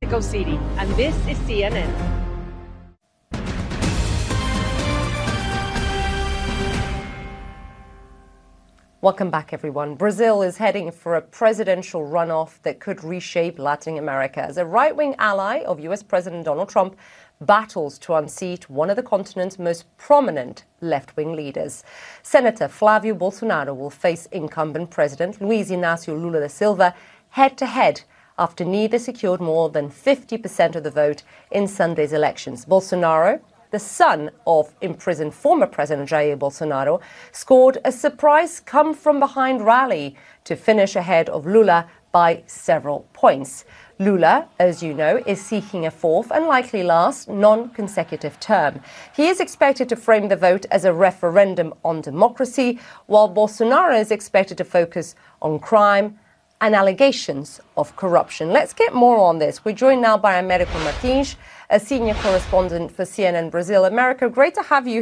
Mexico City, and this is CNN. Welcome back, everyone. Brazil is heading for a presidential runoff that could reshape Latin America as a right-wing ally of US President Donald Trump battles to unseat one of the continent's most prominent left-wing leaders. Senator Flavio Bolsonaro will face incumbent President Luiz Inácio Lula da Silva head-to-head after neither secured more than 50% of the vote in Sunday's elections. Bolsonaro, the son of imprisoned former President Jair Bolsonaro, scored a surprise come-from-behind rally to finish ahead of Lula by several points. Lula, as you know, is seeking a fourth and likely last non-consecutive term. He is expected to frame the vote as a referendum on democracy, while Bolsonaro is expected to focus on crime and allegations of corruption. Let's get more on this. We're joined now by Américo Martins, a senior correspondent for CNN Brazil. Américo, great to have you